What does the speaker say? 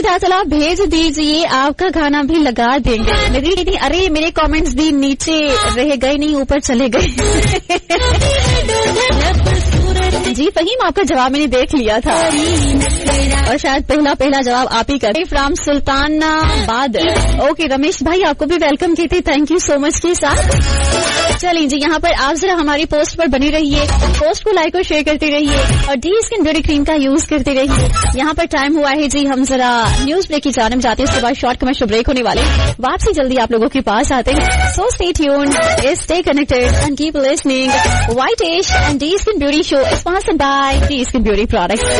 पता चला, भेज दीजिए, आपका गाना भी लगा देंगे। निधि अरे मेरे कमेंट्स भी नीचे रह गए, नहीं ऊपर चले गए। जी फहीम, आपका जवाब मैंने देख लिया था और शायद पहला जवाब आप ही कर। फ्रॉम सुल्तानाबाद। ओके रमेश भाई, आपको भी वेलकम कहते, थैंक यू सो मच के साथ। चलिए जी, यहाँ पर आप जरा हमारी पोस्ट पर बनी रहिए, पोस्ट को लाइक और शेयर करते रहिए और डी स्किन ब्यूटी क्रीम का यूज करते रहिए। यहाँ पर टाइम हुआ है जी, हम जरा न्यूज ब्रेक की जानिब जाते हैं, उसके बाद शॉर्ट कमर्शियल ब्रेक होने वाले, वापसी जल्दी आप लोगों के पास आते हैं। So stay tuned, stay connected and keep listening. White Ash and D Skin Beauty Show is sponsored by D Skin Beauty Products.